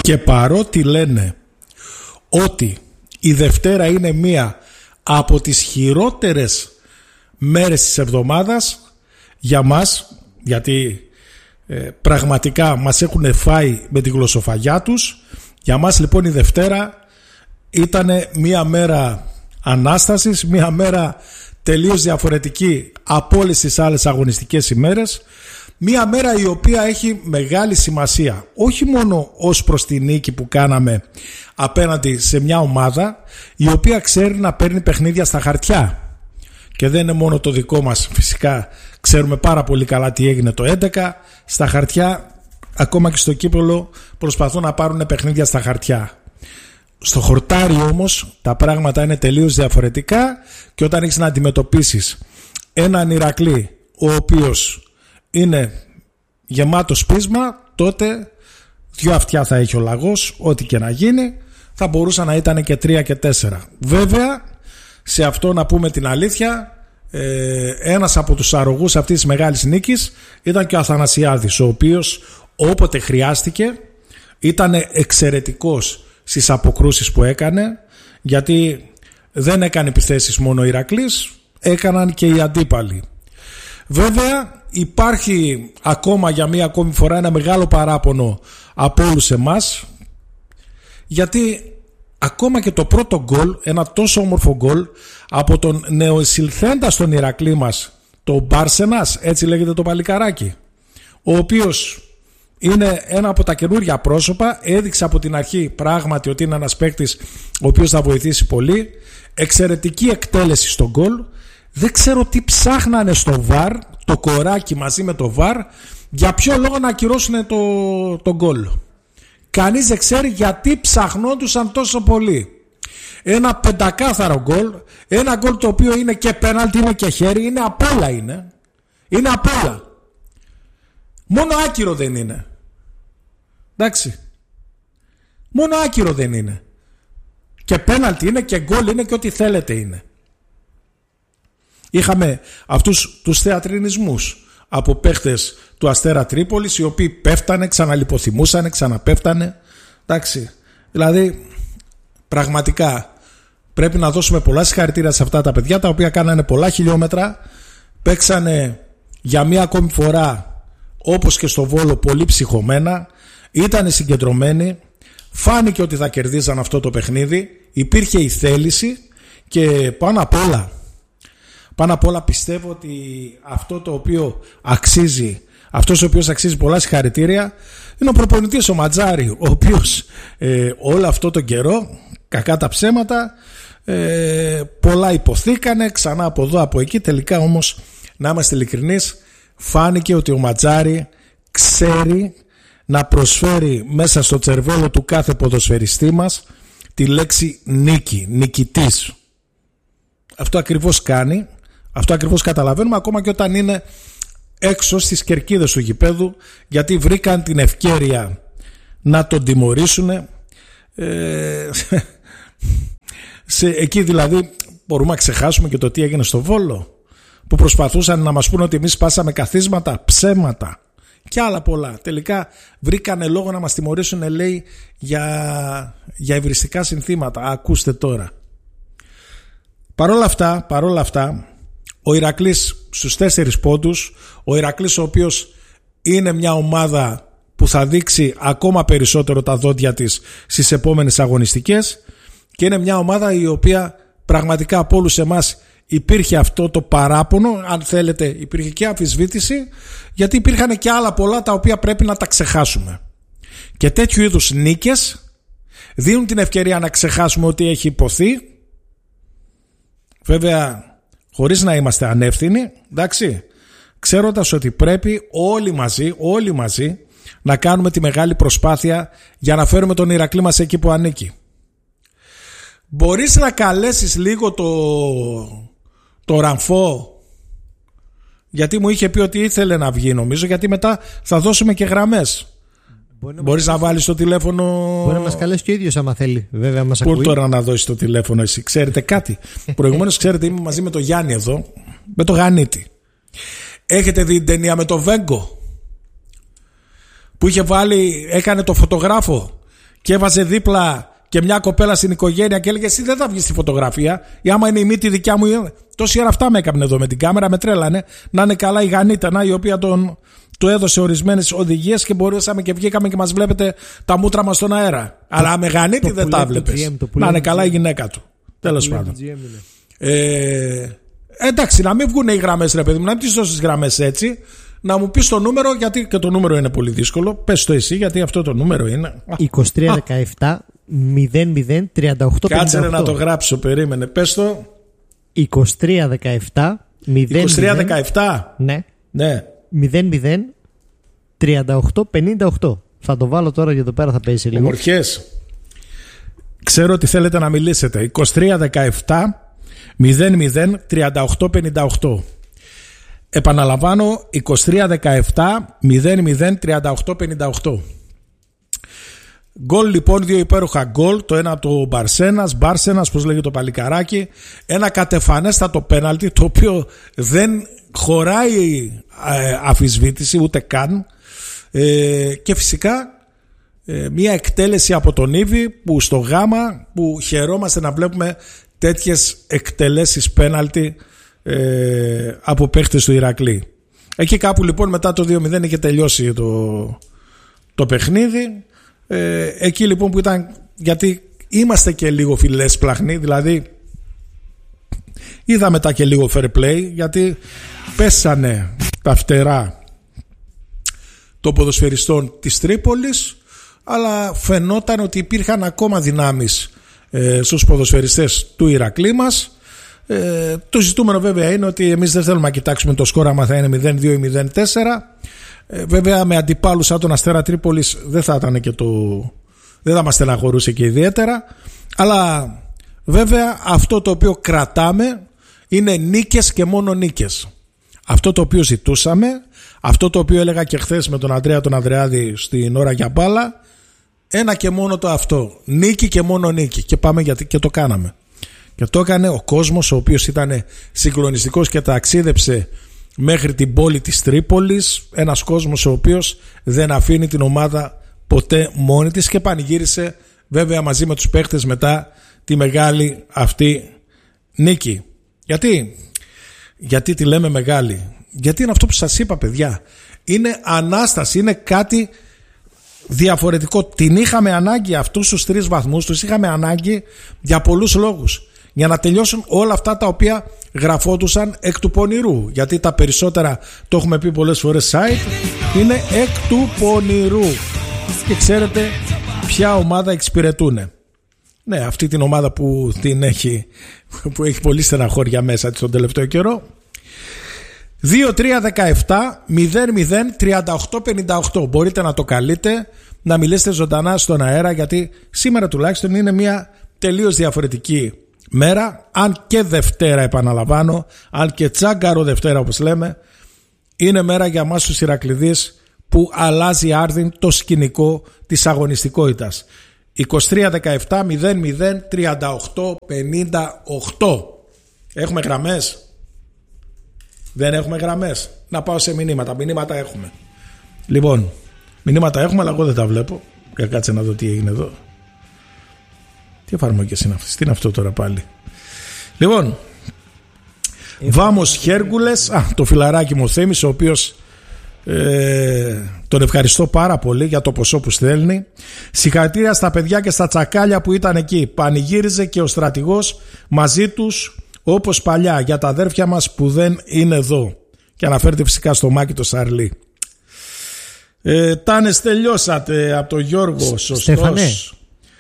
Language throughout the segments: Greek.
Και παρότι λένε ότι η Δευτέρα είναι μία από τις χειρότερες μέρες της εβδομάδας για μας, γιατί πραγματικά μας έχουν φάει με τη γλωσσοφαγιά τους, για μας λοιπόν η Δευτέρα ήταν μία μέρα Ανάστασης, μία μέρα τελείως διαφορετική από όλες τις άλλες αγωνιστικές ημέρες, μία μέρα η οποία έχει μεγάλη σημασία όχι μόνο ως προς τη νίκη που κάναμε απέναντι σε μια ομάδα η οποία ξέρει να παίρνει παιχνίδια στα χαρτιά, και δεν είναι μόνο το δικό μας, φυσικά ξέρουμε πάρα πολύ καλά τι έγινε το 11 στα χαρτιά, ακόμα και στο κύπελλο προσπαθούν να πάρουν παιχνίδια στα χαρτιά. Στο χορτάρι όμως τα πράγματα είναι τελείως διαφορετικά, και όταν έχεις να αντιμετωπίσεις έναν Ηρακλή ο οποίος είναι γεμάτος πείσμα, τότε δυο αυτιά θα έχει ο λαγός, ό,τι και να γίνει θα μπορούσαν να ήταν και 3 και 4. Βέβαια, σε αυτό να πούμε την αλήθεια, ένας από τους αρρωγούς αυτής της μεγάλης νίκης ήταν και ο Αθανασιάδης, ο οποίος όποτε χρειάστηκε ήταν εξαιρετικός στις αποκρούσεις που έκανε, γιατί δεν έκανε επιθέσεις μόνο ο Ηρακλής, έκαναν και οι αντίπαλοι. Βέβαια υπάρχει ακόμα για μία ακόμη φορά ένα μεγάλο παράπονο από όλους εμάς, γιατί ακόμα και το πρώτο γκολ, ένα τόσο όμορφο γκολ από τον νεοεισηλθέντα στον Ηρακλή μας, το Μπάρσενας, έτσι λέγεται το παλικαράκι, ο οποίος είναι ένα από τα καινούργια πρόσωπα, έδειξε από την αρχή πράγματι ότι είναι ένας παίκτης ο οποίος θα βοηθήσει πολύ, εξαιρετική εκτέλεση στο γκολ. Δεν ξέρω τι ψάχνανε στο VAR, το κοράκι μαζί με το VAR, για ποιο λόγο να ακυρώσουν το γκολ. Κανείς δεν ξέρει γιατί ψαχνόντουσαν τόσο πολύ. Ένα πεντακάθαρο γκολ, ένα γκολ το οποίο είναι και πέναλτι, είναι και χέρι, είναι απ' όλα είναι. Είναι απ' όλα. Μόνο άκυρο δεν είναι. Εντάξει. Μόνο άκυρο δεν είναι. Και πέναλτι είναι και γκολ είναι και ό,τι θέλετε είναι. Είχαμε αυτούς τους θεατρινισμούς από παίχτες του Αστέρα Τρίπολης, οι οποίοι πέφτανε, ξαναλιποθυμούσανε, ξαναπέφτανε. Εντάξει. Δηλαδή πραγματικά πρέπει να δώσουμε πολλά συγχαρητήρια σε αυτά τα παιδιά, τα οποία κάνανε πολλά χιλιόμετρα, παίξανε για μία ακόμη φορά όπως και στο Βόλο πολύ ψυχωμένα, ήτανε συγκεντρωμένοι, φάνηκε ότι θα κερδίζαν αυτό το παιχνίδι, υπήρχε η θέληση, και πάνω απ' όλα πιστεύω ότι αυτό το οποίο αξίζει, αυτός ο οποίος αξίζει πολλά συγχαρητήρια είναι ο προπονητής ο Ματζάρη, ο οποίος όλο αυτό τον καιρό, κακά τα ψέματα, πολλά υποθήκανε ξανά από εδώ από εκεί, τελικά όμως να είμαστε ειλικρινείς, φάνηκε ότι ο Ματζάρη ξέρει να προσφέρει μέσα στο τσερβέλο του κάθε ποδοσφαιριστή μας τη λέξη νίκη, νικητής. Αυτό ακριβώς κάνει, αυτό ακριβώς καταλαβαίνουμε ακόμα και όταν είναι έξω στις κερκίδες του γηπέδου, γιατί βρήκαν την ευκαιρία να τον τιμωρήσουν. Εκεί δηλαδή μπορούμε να ξεχάσουμε και το τι έγινε στο Βόλο, που προσπαθούσαν να μας πούνε ότι εμείς σπάσαμε καθίσματα, ψέματα και άλλα πολλά. Τελικά βρήκανε λόγο να μας τιμωρήσουν, λέει, για υβριστικά συνθήματα. Ακούστε τώρα. Παρόλα αυτά, ο Ηρακλής στους 4 πόντους, ο Ηρακλής ο οποίος είναι μια ομάδα που θα δείξει ακόμα περισσότερο τα δόντια της στις επόμενες αγωνιστικές, και είναι μια ομάδα η οποία πραγματικά από όλους εμάς υπήρχε αυτό το παράπονο, αν θέλετε υπήρχε και αμφισβήτηση, γιατί υπήρχαν και άλλα πολλά τα οποία πρέπει να τα ξεχάσουμε, και τέτοιου είδους νίκες δίνουν την ευκαιρία να ξεχάσουμε ότι έχει υποθεί, βέβαια χωρίς να είμαστε ανεύθυνοι, εντάξει, ξέροντας ότι πρέπει όλοι μαζί να κάνουμε τη μεγάλη προσπάθεια για να φέρουμε τον Ηρακλή μας εκεί που ανήκει. Μπορείς να καλέσεις λίγο το Ραμφό, γιατί μου είχε πει ότι ήθελε να βγει, νομίζω, γιατί μετά θα δώσουμε και γραμμές. Μπορείς να βάλεις το τηλέφωνο. Μπορεί να μας καλέσει και ο ίδιος άμα θέλει, βέβαια. Μας Πού ακούει. τώρα να δώσεις το τηλέφωνο εσύ? Ξέρετε κάτι? Προηγουμένως, ξέρετε, είμαι μαζί με τον Γιάννη εδώ, με τον Γανίτη. Έχετε δει την ταινία με τον Βέγκο που είχε βάλει, έκανε το φωτογράφο και έβαζε δίπλα και μια κοπέλα στην οικογένεια και έλεγε εσύ δεν θα βγεις στη φωτογραφία, ή άμα είναι η μύτη δικιά μου. Τόση ώρα αυτά με έκαμπνε εδώ με την κάμερα, με τρέλανε. Να είναι καλά η Γανίτανα, η οποία του έδωσε ορισμένες οδηγίες και μπορούσαμε και βγήκαμε και μας βλέπετε τα μούτρα μας στον αέρα. Αλλά με Γανίτη δεν τα βλέπεις. Να είναι καλά η γυναίκα του. Τέλος πάντων. Εντάξει, να μην βγουν οι γραμμές, ρε παιδί μου, να μην τις δώσεις γραμμές έτσι. Να μου πεις το νούμερο, γιατί και το νούμερο είναι πολύ δύσκολο. Πες το εσύ, γιατί αυτό το νούμερο είναι 2317 003858. Κάτσε να το γράψω, περίμενε. Πες το. 2317 2317. Ναι. 003858. Θα το βάλω τώρα και εδώ πέρα θα πέσει λίγο. Ομορφιές. Ξέρω ότι θέλετε να μιλήσετε. 2317 003858. Επαναλαμβάνω, 2317 003858. Γκολ λοιπόν, δύο υπέροχα γκολ. Το ένα το Μπαρσένας, πώς λέγεται το παλικαράκι. Ένα κατεφανέστατο πέναλτι, το οποίο δεν χωράει αμφισβήτηση ούτε καν. Και φυσικά μια εκτέλεση από τον Ήβη, που στο Γάμα, που χαιρόμαστε να βλέπουμε τέτοιες εκτελέσεις πέναλτι από παίχτες του Ηρακλή. Εκεί κάπου λοιπόν μετά το 2-0 είχε τελειώσει το παιχνίδι. Εκεί λοιπόν που ήταν, γιατί είμαστε και λίγο φιλές πλαχνοί, δηλαδή είδα μετά και λίγο fair play, γιατί πέσανε τα φτερά των ποδοσφαιριστών της Τρίπολης, αλλά φαινόταν ότι υπήρχαν ακόμα δυνάμεις στους ποδοσφαιριστές του Ηρακλή μας. Το ζητούμενο βέβαια είναι ότι εμείς δεν θέλουμε να κοιτάξουμε το σκορ άμα θα είναι 0-2 ή 0-4. Βέβαια με αντιπάλους σαν τον Αστέρα Τρίπολης δεν θα ήταν και δεν θα μας στεναχωρούσε και ιδιαίτερα. Αλλά βέβαια αυτό το οποίο κρατάμε είναι νίκες και μόνο νίκες. Αυτό το οποίο ζητούσαμε, αυτό το οποίο έλεγα και χθες με τον Ανδρέα τον Ανδρεάδη στην ώρα για μπάλα, ένα και μόνο το αυτό, νίκη και μόνο νίκη. Και πάμε και το κάναμε. Και το έκανε ο κόσμος, ο οποίος ήταν συγκλονιστικός και ταξίδεψε μέχρι την πόλη της Τρίπολης. Ένας κόσμος ο οποίος δεν αφήνει την ομάδα ποτέ μόνη της, και πανηγύρισε βέβαια μαζί με τους παίχτες μετά τη μεγάλη αυτή νίκη. Γιατί τη λέμε μεγάλη? Γιατί είναι αυτό που σας είπα, παιδιά. Είναι ανάσταση, είναι κάτι διαφορετικό. Την είχαμε ανάγκη, αυτούς τους 3 βαθμούς τους είχαμε ανάγκη για πολλούς λόγους. Για να τελειώσουν όλα αυτά τα οποία γραφόντουσαν εκ του πονηρού. Γιατί τα περισσότερα, το έχουμε πει πολλές φορές, site είναι εκ του πονηρού. Και ξέρετε ποια ομάδα εξυπηρετούν. Ναι, αυτή την ομάδα που έχει πολύ στεναχώρια μέσα της τον τελευταίο καιρό. 2-3-17-00-38-58. Μπορείτε να το καλείτε, να μιλήσετε ζωντανά στον αέρα, γιατί σήμερα τουλάχιστον είναι μια τελείως διαφορετική μέρα. Αν και Δευτέρα, επαναλαμβάνω, αν και τσάγκαρο Δευτέρα όπως λέμε, είναι μέρα για μας τους Ηρακληδείς που αλλάζει άρδιν το σκηνικό της αγωνιστικότητας. 23-17-00-38-58. Έχουμε γραμμές? Δεν έχουμε γραμμές? Να πάω σε μηνύματα. Μηνύματα έχουμε. Λοιπόν, μηνύματα έχουμε, αλλά εγώ δεν τα βλέπω. Κάτσε να δω τι έγινε εδώ. Τι εφαρμογές είναι αυτές? Τι είναι αυτό τώρα πάλι? Λοιπόν, Βάμος Χέργουλες. Το φιλαράκι μου ο Θέμης, ο οποίος τον ευχαριστώ πάρα πολύ για το ποσό που στέλνει. Συγχαρητήρια στα παιδιά και στα τσακάλια που ήταν εκεί. Πανηγύριζε και ο στρατηγός μαζί τους όπως παλιά, για τα αδέρφια μας που δεν είναι εδώ. Και αναφέρεται φυσικά στο Μάκη το Σαρλί. Τάνες, τελειώσατε από τον Γιώργο. Σωστός.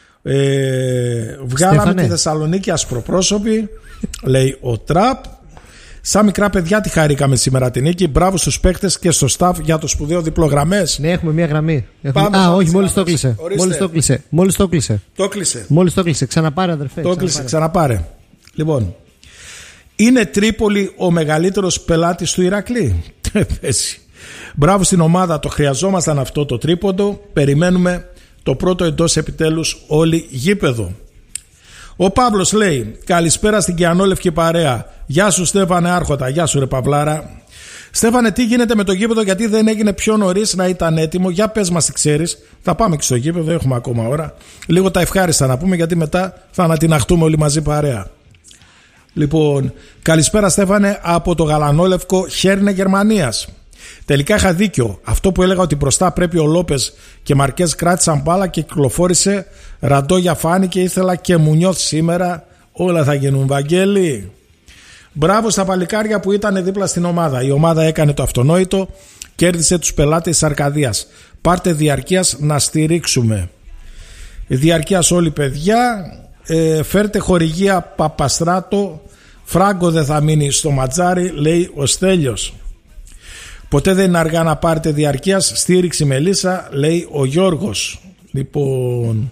Βγάλαμε τη Θεσσαλονίκη ασπροπρόσωπη, λέει ο Τραπ. Σαν μικρά παιδιά τη χαρήκαμε σήμερα την νίκη. Μπράβο στους παίκτες και στο staff για το σπουδαίο διπλό. Γραμμές? Ναι, έχουμε μια γραμμή. Όχι, μόλις το κλείσε. Μόλις το κλείσε. Ξαναπάρε, αδερφέ. Το κλείσε, ξαναπάρε. Λοιπόν, είναι Τρίπολη ο μεγαλύτερος πελάτης του Ηρακλή? Μπράβο στην ομάδα, το χρειαζόμασταν αυτό το τρίποντο. Περιμένουμε το πρώτο εντός επιτέλους όλοι γήπεδο. Ο Παύλος λέει: καλησπέρα στην Κιανόλευκη παρέα. Γεια σου Στέφανε Άρχοντα. Γεια σου ρε Παυλάρα. Στέφανε, τι γίνεται με το γήπεδο, γιατί δεν έγινε πιο νωρίς να ήταν έτοιμο? Για πες μας τι ξέρεις. Θα πάμε και στο γήπεδο, έχουμε ακόμα ώρα. Λίγο τα ευχάριστα να πούμε, γιατί μετά θα ανατιναχτούμε όλοι μαζί παρέα. Λοιπόν, καλησπέρα Στέφανε από το γαλανόλευκο Χέρνε Γερμανίας. Τελικά είχα δίκιο. Αυτό που έλεγα ότι μπροστά πρέπει ο Λόπες και Μαρκές κράτησαν μπάλα και κυκλοφόρησε. Ραντόγια φάνηκε, ήθελα και Μουνιώθ σήμερα. Όλα θα γίνουν, Βαγγέλη. Μπράβο στα παλικάρια που ήταν δίπλα στην ομάδα. Η ομάδα έκανε το αυτονόητο, κέρδισε τους πελάτες της Αρκαδίας. Πάρτε διαρκείας να στηρίξουμε. Διαρκείας όλοι παιδιά. Φέρτε χορηγία Παπαστράτο. Φράγκο δεν θα μείνει στο ματζάρι, λέει ο Στέλιος. Ποτέ δεν είναι αργά να πάρετε διαρκείας. Στήριξη Μελίσσα, λέει ο Γιώργος. Λοιπόν,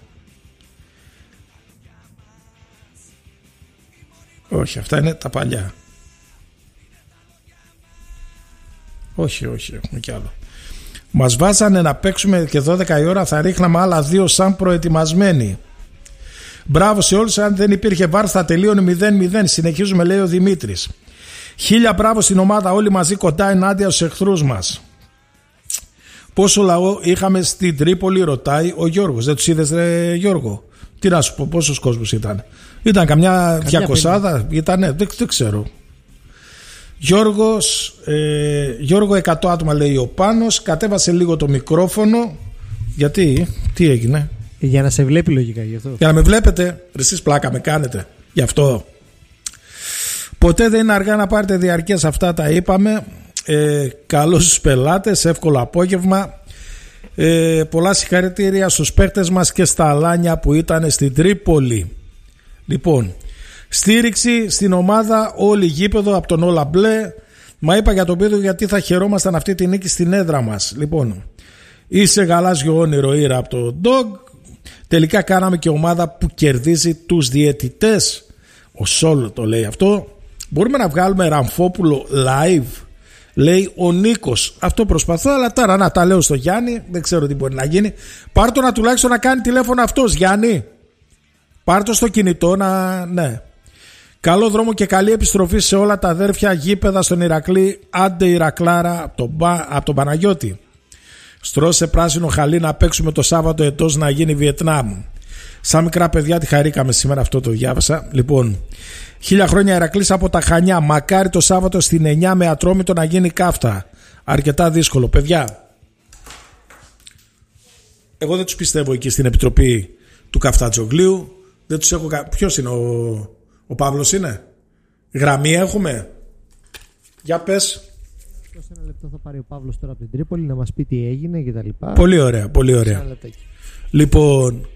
όχι, αυτά είναι τα παλιά. Όχι, έχουμε κι άλλο. Μας βάζανε να παίξουμε και 12 η ώρα, θα ρίχναμε άλλα 2 σαν προετοιμασμένοι. Μπράβο σε όλους, αν δεν υπήρχε βάρ θα τελείωνε 0-0. Συνεχίζουμε, λέει ο Δημήτρης. 1000 μπράβο στην ομάδα, όλοι μαζί κοντά ενάντια στους εχθρούς μας. Πόσο λαό είχαμε στην Τρίπολη, ρωτάει ο Γιώργος. Δεν τους είδες, ρε Γιώργο? Τι να σου πω, πόσος κόσμος ήταν? Ήταν καμιά 200, ήτανε, δεν ξέρω. Γιώργο 100 άτομα, λέει ο Πάνος. Κατέβασε λίγο το μικρόφωνο. Γιατί, τι έγινε? Για να σε βλέπει λογικά, γι' αυτό. Για να με βλέπετε, εσείς πλάκα με κάνετε. Γι' αυτό. Ποτέ δεν είναι αργά να πάρετε διαρκές, αυτά τα είπαμε. Καλώς στους πελάτες, εύκολο απόγευμα. Πολλά συγχαρητήρια στους παίκτες μας και στα αλάνια που ήταν στην Τρίπολη. Λοιπόν, στήριξη στην ομάδα, όλη γήπεδο από τον Όλα Μπλε. Μα είπα για τον Πίδο γιατί θα χαιρόμασταν αυτή τη νίκη στην έδρα μας. Λοιπόν, είσαι γαλάζιο όνειρο, Ήρα από το Dog. Τελικά κάναμε και ομάδα που κερδίζει τους διαιτητές. Ο Σόλ το λέει αυτό. Μπορούμε να βγάλουμε Ραμφόπουλο live, λέει ο Νίκος. Αυτό προσπαθώ, αλλά τώρα να τα λέω στο Γιάννη. Δεν ξέρω τι μπορεί να γίνει. Πάρ' το να τουλάχιστον να κάνει τηλέφωνο αυτός, Γιάννη. Πάρ' το στο κινητό να... Ναι. Καλό δρόμο και καλή επιστροφή σε όλα τα αδέρφια γήπεδα στον Ηρακλή. Άντε Ηρακλάρα από τον Παναγιώτη. Στρώσε πράσινο χαλί να παίξουμε το Σάββατο ετός να γίνει Βιετνάμ. Σαν μικρά παιδιά τη χαρήκαμε σήμερα, αυτό το διάβασα. Λοιπόν, 1000 χρόνια Ηρακλής από τα Χανιά. Μακάρι το Σάββατο στην 9 με Ατρόμητο να γίνει καύτα. Αρκετά δύσκολο, παιδιά. Εγώ δεν τους πιστεύω εκεί στην επιτροπή του Καφτατζογλίου. Δεν τους έχω. Ποιος είναι ο Παύλος είναι? Γραμμή έχουμε? Για πες. Σε ένα λεπτό θα πάρει ο Παύλος τώρα από την Τρίπολη να μας πει τι έγινε και τα λοιπά. Πολύ ωραία, πολύ ωραία. Λοιπόν,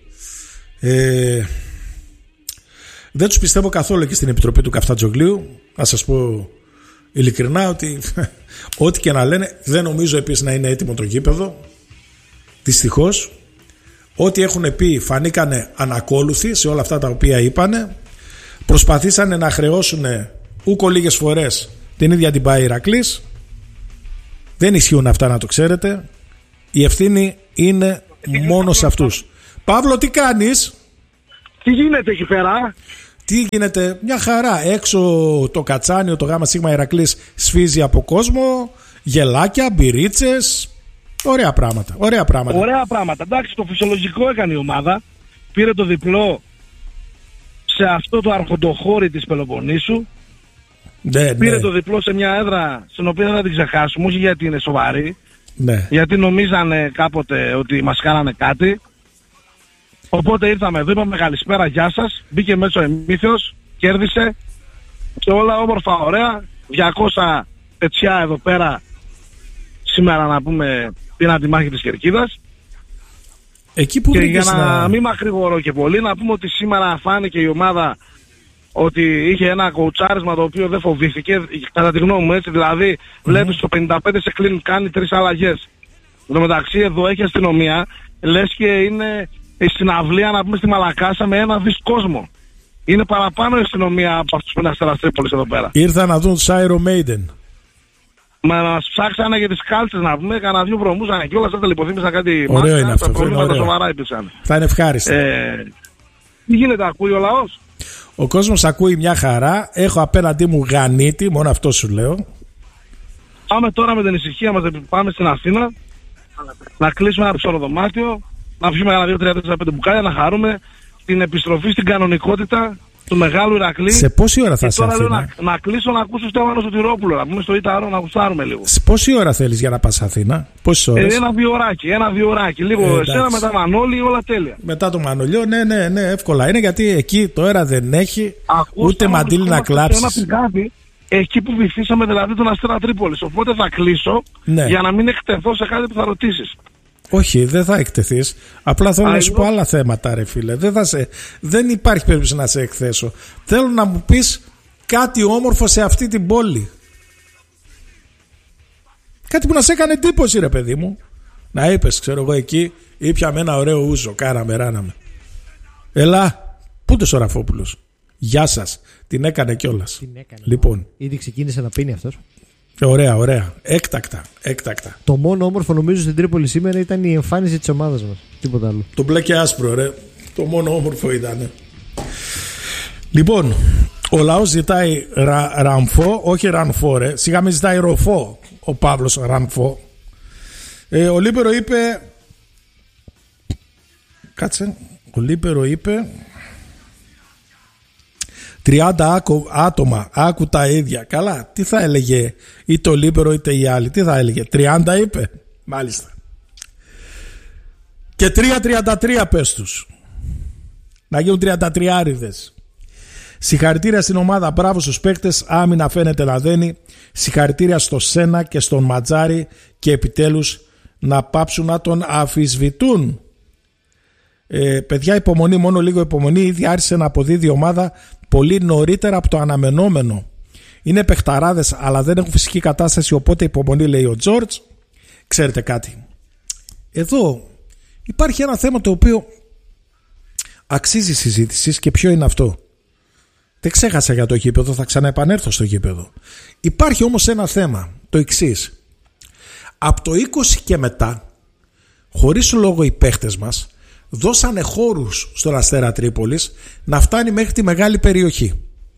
δεν τους πιστεύω καθόλου εκεί στην επιτροπή του Καφτατζογλίου. Να σας πω ειλικρινά ότι ό,τι και να λένε, δεν νομίζω επίσης να είναι έτοιμο το γήπεδο. Δυστυχώς. Ό,τι έχουν πει φανήκανε ανακόλουθοι σε όλα αυτά τα οποία είπανε. Προσπαθήσανε να χρεώσουν ούκο λίγες φορές την ίδια την Πάη Ηρακλής. Δεν ισχύουν αυτά, να το ξέρετε. Η ευθύνη είναι μόνο σε αυτούς. Παύλο, τι κάνεις? Τι γίνεται εκεί πέρα? Τι γίνεται? Μια χαρά. Έξω το κατσάνιο, το ΓΣ Ηρακλής σφίζει από κόσμο. Γελάκια, μπυρίτσες. Ωραία πράγματα. Ωραία πράγματα. Εντάξει, το φυσιολογικό έκανε η ομάδα. Πήρε το διπλό σε αυτό το αρχοντοχώρι της Πελοποννήσου. Ναι, πήρε το διπλό σε μια έδρα στην οποία δεν θα την ξεχάσουμε, όχι γιατί είναι σοβαρή, ναι. Γιατί νομίζανε κάποτε ότι μας κάνανε κάτι. Οπότε ήρθαμε εδώ, είπαμε καλησπέρα, γεια σας. Μπήκε μέσα ο Εμίθιος, κέρδισε και όλα όμορφα, ωραία. 200 πετσιά εδώ πέρα σήμερα, να πούμε, πήραν τη μάχη της Κερκίδας. Εκεί που και για να μην μακρηγορώ και πολύ, να πούμε ότι σήμερα φάνηκε η ομάδα ότι είχε ένα κοουτσάρισμα το οποίο δεν φοβήθηκε, κατά τη γνώμη μου, έτσι. Δηλαδή, βλέπεις το 55 σε κλείνει, κάνει 3 αλλαγές. Εν τω μεταξύ, εδώ έχει αστυνομία, λες και είναι στην αυλία, να πούμε, στη Μαλακάσα με 1 δις κόσμο. Είναι παραπάνω η αστυνομία από αυτούς που είναι Αστέρας Τρίπολης εδώ πέρα. Ήρθαν να δουν Iron Maiden. Μα μας ψάξανε για τις κάλτσες, να πούμε, κανένα 2 βρωμούσαν και όλα αυτά, λιποθύμησαν κάτι. Ωραίο είναι αυτό. Προβλήματα σοβαρά υπήρξαν. Θα είναι ευχάριστο. Τι γίνεται, ακούει ο λαός? Ο κόσμος ακούει μια χαρά. Έχω απέναντί μου Γανίτη, μόνο αυτό σου λέω. Πάμε τώρα με την ησυχία μας, πάμε στην Αθήνα να κλείσουμε ένα ψωροδωμάτιο να πιούμε ένα 2-3-4-5 μπουκάλια, να χαρούμε την επιστροφή στην κανονικότητα του μεγάλου Ηρακλή. Σε πόση ώρα θα σε Αθήνα? Αθήνα? Να κλείσω να ακούσω Στέφανο Σωτηρόπουλο, να πούμε στο Ιταρό, να γουστάρουμε λίγο. Σε πόση ώρα θέλεις για να πας Αθήνα? Πόσες ώρες? Ένα-δύο ωράκι. Λίγο εσένα μετά Μανώλη, όλα τέλεια. Μετά το Μανολιό, ναι, εύκολα είναι, γιατί εκεί το αέρα δεν έχει ούτε μαντήλι να κλάψεις. Εκεί που βυθίσαμε δηλαδή τον Αστέρα Τρίπολης. Οπότε θα κλείσω για να μην εκτεθώ σε κάτι που θα ρωτήσεις. Όχι, δεν θα εκτεθείς. Απλά θέλω να σου πω άλλα θέματα, ρε φίλε. Δεν υπάρχει περίπτωση να σε εκθέσω. Θέλω να μου πεις κάτι όμορφο σε αυτή την πόλη. Κάτι που να σε έκανε εντύπωση, ρε παιδί μου. Να είπες, ξέρω εγώ, εκεί ήπιαμε ένα ωραίο ούζο, κάναμε, ράναμε. Έλα, πού είναι ο Ραφόπουλος? Γεια σας. Την έκανε κιόλας. Λοιπόν. Ήδη ξεκίνησε να πίνει αυτός. Ωραία. Έκτακτα. Το μόνο όμορφο νομίζω στην Τρίπολη σήμερα ήταν η εμφάνιση της ομάδας μας. Τίποτα άλλο. Το μπλε και άσπρο, ρε. Το μόνο όμορφο ήταν. Λοιπόν, ο λαός ζητάει Ραμφό, όχι Ρανφό, ρε. Σιγά μην ζητάει Ροφό ο Παύλος Ρανφό. Ο Λίπερο είπε. Κάτσε. Ο Λίπερο είπε 30 άτομα άκου τα ίδια. Καλά, τι θα έλεγε είτε ο Λίπερο είτε οι άλλοι? Τι θα έλεγε? 30 είπε. Μάλιστα. Και 3-33 πες τους. Να γίνουν 33άριδες. Συγχαρητήρια στην ομάδα, μπράβο στους παίκτες. Άμυνα φαίνεται να δένει. Συγχαρητήρια στο Σένα και στον Ματζάρη. Και επιτέλους να πάψουν να τον αμφισβητούν. Παιδιά, υπομονή, μόνο λίγο υπομονή. Ήδη άρχισε να αποδίδει η ομάδα πολύ νωρίτερα από το αναμενόμενο. Είναι παιχταράδες, αλλά δεν έχουν φυσική κατάσταση, οπότε υπομονή, λέει ο Τζόρτζ. Ξέρετε κάτι? Εδώ υπάρχει ένα θέμα το οποίο αξίζει συζήτηση, και ποιο είναι αυτό? Δεν ξέχασα για το γήπεδο, θα ξαναεπανέλθω στο γήπεδο. Υπάρχει όμως ένα θέμα, το εξής. Από το 20 και μετά, χωρίς λόγο, οι παίχτες μας δώσανε χώρους στον Αστέρα Τρίπολης να φτάνει μέχρι τη μεγάλη περιοχή.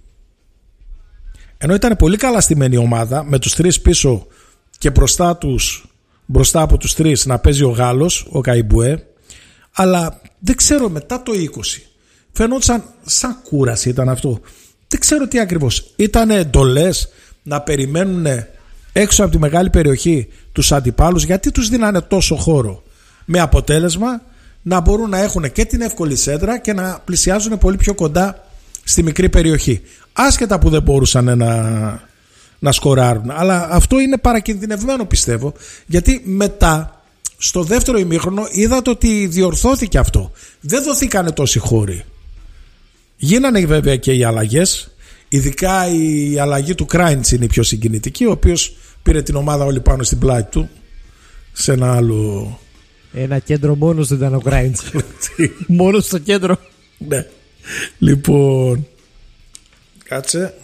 Ενώ ήταν πολύ καλά στημένη η ομάδα, με τους τρεις πίσω και μπροστά από τους τρεις να παίζει ο Γάλλος, ο Καϊμπουέ, αλλά δεν ξέρω, μετά το 20 φαινόταν σαν κούραση ήταν αυτό. Δεν ξέρω τι ακριβώς. Ήτανε εντολές να περιμένουν έξω από τη μεγάλη περιοχή τους αντιπάλους, γιατί τους δίνανε τόσο χώρο, με αποτέλεσμα να μπορούν να έχουν και την εύκολη σέντρα και να πλησιάζουν πολύ πιο κοντά στη μικρή περιοχή. Άσχετα που δεν μπορούσαν να σκοράρουν. Αλλά αυτό είναι παρακινδυνευμένο, πιστεύω, γιατί μετά στο δεύτερο ημίχρονο είδατε ότι διορθώθηκε αυτό. Δεν δοθήκανε τόσοι χώροι. Γίνανε βέβαια και οι αλλαγές. Ειδικά η αλλαγή του Κράιντς είναι η πιο συγκινητική, ο οποίος πήρε την ομάδα όλη πάνω στην πλάτη του σε ένα άλλο... Ένα κέντρο μόνος του ήταν ο Γκράιντς. Μόνος στο κέντρο. Ναι. Λοιπόν, κάτσε.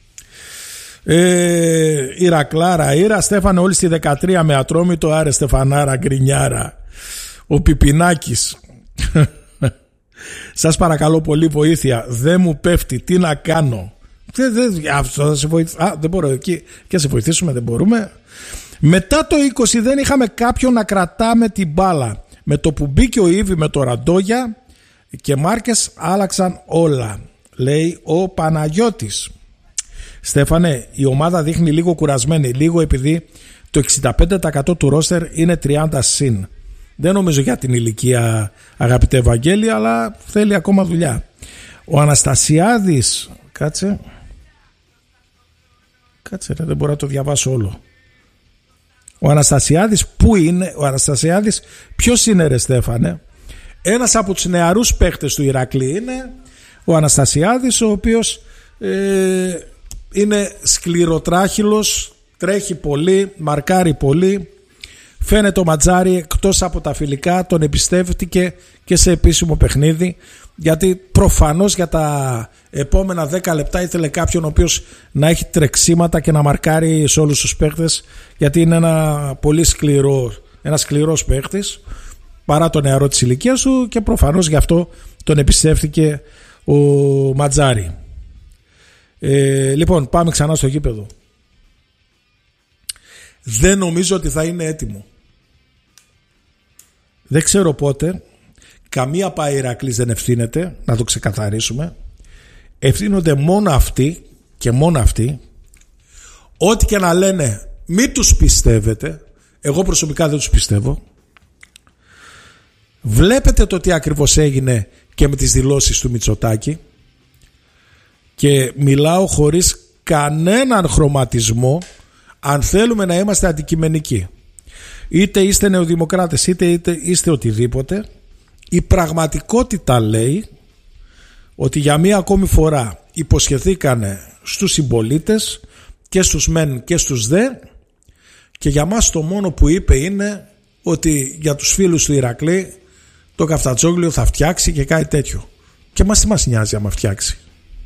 Ηρακλάρα, Ήρα, Στέφανε όλοι στη 13 με Ατρόμητο, άρε Στεφανάρα, γκρινιάρα. Ο Πιπινάκης. Σας παρακαλώ πολύ, βοήθεια. Δεν μου πέφτει, τι να κάνω? Αυτό θα σε βοηθήσει. Δεν μπορώ εκεί και σε βοηθήσουμε, δεν μπορούμε. Μετά το 20 δεν είχαμε κάποιον να κρατάμε την μπάλα. Με το που μπήκε ο Ήβη με το Ραντόγια και Μάρκες άλλαξαν όλα, λέει ο Παναγιώτης. Στέφανε, η ομάδα δείχνει λίγο κουρασμένη, λίγο επειδή το 65% του ρόστερ είναι 30 συν. Δεν νομίζω για την ηλικία, αγαπητέ Ευαγγέλη, αλλά θέλει ακόμα δουλειά. Ο Αναστασιάδης, κάτσε δεν μπορώ να το διαβάσω όλο. Ο Αναστασιάδης πού είναι? Ο Αναστασιάδης ποιος είναι, ρε Στέφανε? Ένας από τους νεαρούς παίχτες του Ηρακλή είναι ο Αναστασιάδης, ο οποίος είναι σκληροτράχυλος, τρέχει πολύ, μαρκάρει πολύ. Φαίνεται ο Ματζάρη, εκτός από τα φιλικά, τον εμπιστεύτηκε και σε επίσημο παιχνίδι, γιατί προφανώς για τα επόμενα 10 λεπτά ήθελε κάποιον ο οποίος να έχει τρεξίματα και να μαρκάρει σε όλους τους παίχτες, γιατί είναι ένας σκληρός παίχτης παρά το νεαρό της ηλικίας του, και προφανώς γι' αυτό τον εμπιστεύτηκε ο Ματζάρη. Λοιπόν, πάμε ξανά στο γήπεδο. Δεν νομίζω ότι θα είναι έτοιμο. Δεν ξέρω πότε. καμία Ηρακλής δεν ευθύνεται, να το ξεκαθαρίσουμε. Ευθύνονται μόνο αυτοί και μόνο αυτοί. Ό,τι και να λένε, μην τους πιστεύετε. Εγώ προσωπικά δεν τους πιστεύω. Βλέπετε το τι ακριβώς έγινε και με τις δηλώσεις του Μητσοτάκη, και μιλάω χωρίς κανέναν χρωματισμό. Αν θέλουμε να είμαστε αντικειμενικοί, είτε είστε νεοδημοκράτες είτε είστε οτιδήποτε, η πραγματικότητα λέει ότι για μία ακόμη φορά υποσχεθήκανε στους συμπολίτες, και στους μεν και στους δε, και για μας το μόνο που είπε είναι ότι για τους φίλους του Ηρακλή το Καφτατζόγλιο θα φτιάξει και κάτι τέτοιο. Και μας τι μας νοιάζει άμα φτιάξει?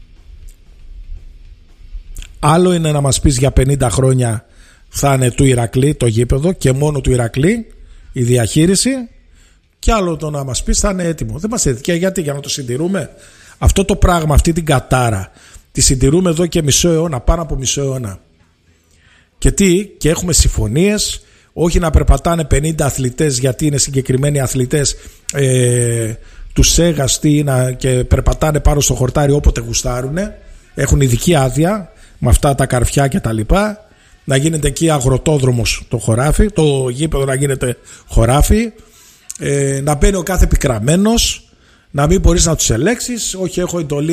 Άλλο είναι να μας πεις για 50 χρόνια θα είναι του Ηρακλή το γήπεδο και μόνο του Ηρακλή η διαχείριση, και άλλο το να μας πεις θα είναι έτοιμο. Δεν μας έδειξε. Γιατί? Για να το συντηρούμε αυτό το πράγμα, αυτή την κατάρα τη συντηρούμε εδώ και μισό αιώνα, πάνω από μισό αιώνα. Και τι? Και έχουμε συμφωνίες, όχι να περπατάνε 50 αθλητές γιατί είναι συγκεκριμένοι αθλητές του ΣΕΓΑΣ και περπατάνε πάνω στο χορτάρι όποτε γουστάρουνε. Έχουν ειδική άδεια με αυτά τα καρφιά και τα λοιπά. Να γίνεται εκεί αγροτόδρομος το χωράφι, το γήπεδο να γίνεται χωράφι, να μπαίνει ο κάθε πικραμένος, να μην μπορείς να τους ελέγξεις. Όχι, έχω εντολή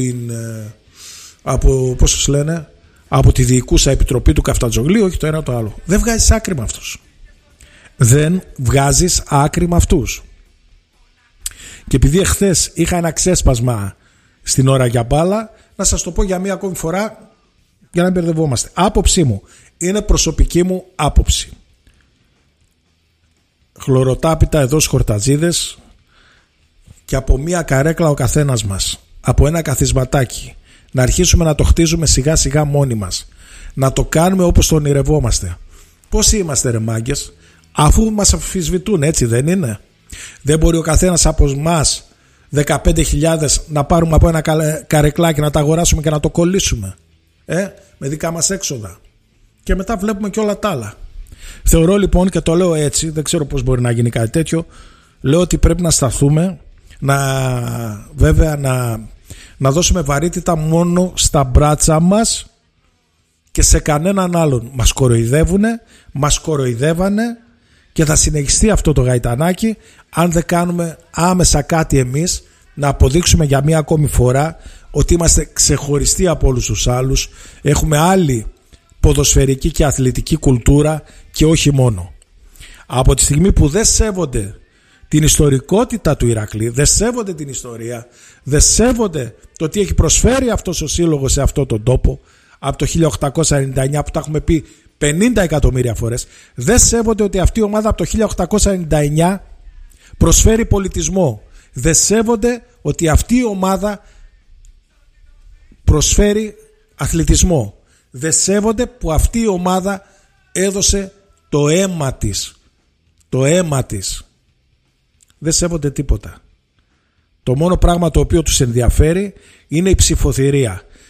από τη διοικούσα επιτροπή του Καφτατζογλίου, όχι το ένα το άλλο. Δεν βγάζεις άκρη με αυτούς. Δεν βγάζεις άκρη με αυτούς. Και επειδή εχθές είχα ένα ξέσπασμα στην ώρα για μπάλα, να σας το πω για μία ακόμη φορά για να μην μπερδευόμαστε. Άποψή μου, είναι προσωπική μου άποψη. Χλωροτάπητα εδώ στους χορτατζίδες και από μία καρέκλα ο καθένας μας, από ένα καθισματάκι, να αρχίσουμε να το χτίζουμε σιγά σιγά μόνοι μας, να το κάνουμε όπως το ονειρευόμαστε. Πόσοι είμαστε ρε μάγκες, αφού μας αμφισβητούν, έτσι δεν είναι? Δεν μπορεί ο καθένας από εμάς 15.000 να πάρουμε από ένα καρεκλάκι, να τα αγοράσουμε και να το κολλήσουμε με δικά μας έξοδα, και μετά βλέπουμε και όλα τα άλλα. Θεωρώ λοιπόν, και το λέω έτσι, δεν ξέρω πώς μπορεί να γίνει κάτι τέτοιο, λέω ότι πρέπει να σταθούμε, να δώσουμε βαρύτητα μόνο στα μπράτσα μας και σε κανέναν άλλον. Μας κοροϊδεύουνε, μας κοροϊδεύανε και θα συνεχιστεί αυτό το γαϊτανάκι αν δεν κάνουμε άμεσα κάτι εμείς, να αποδείξουμε για μία ακόμη φορά ότι είμαστε ξεχωριστοί από όλους τους άλλους, έχουμε άλλη ποδοσφαιρική και αθλητική κουλτούρα και όχι μόνο. Από τη στιγμή που δεν σέβονται την ιστορικότητα του Ηρακλή, δεν σέβονται την ιστορία, δεν σέβονται το τι έχει προσφέρει αυτός ο σύλλογος σε αυτόν τον τόπο από το 1899, που τα έχουμε πει 50 εκατομμύρια φορές, δεν σέβονται ότι αυτή η ομάδα από το 1899 προσφέρει πολιτισμό, δεν σέβονται ότι αυτή η ομάδα προσφέρει αθλητισμό, δεν σέβονται που αυτή η ομάδα έδωσε το αίμα της, το αίμα της. Δεν σέβονται τίποτα. Το μόνο πράγμα το οποίο τους ενδιαφέρει είναι η ψηφοθυρία.